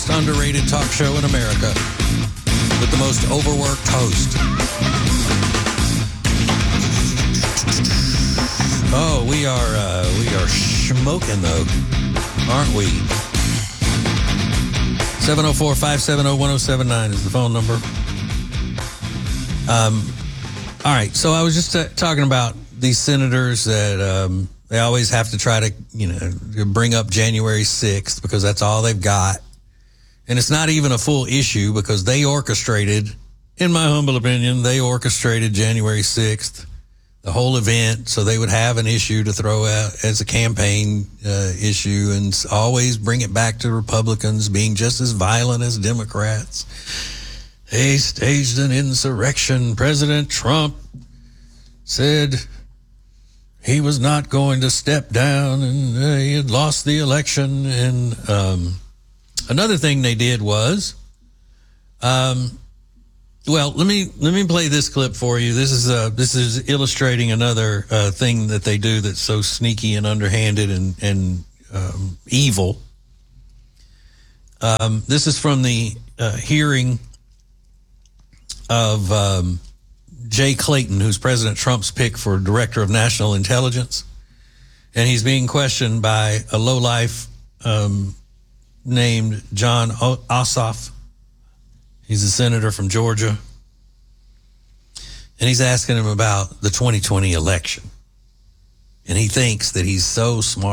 underrated talk show in America with the most overworked host. Oh, we are smoking though, aren't we? 704-570-1079 is the phone number. All right, so I was just talking about these senators that they always have to try to, bring up January 6th because that's all they've got. And it's not even a full issue because they orchestrated, in my humble opinion, they orchestrated January 6th, the whole event, so they would have an issue to throw out as a campaign issue and always bring it back to Republicans being just as violent as Democrats. They staged an insurrection. President Trump said he was not going to step down and he had lost the election. And another thing they did was, well, let me play this clip for you. This is illustrating another thing that they do that's so sneaky and underhanded and evil. This is from the hearing of Jay Clayton, who's President Trump's pick for Director of National Intelligence. And he's being questioned by a lowlife named John Ossoff. He's a senator from Georgia. And he's asking him about the 2020 election. And he thinks that he's so smart.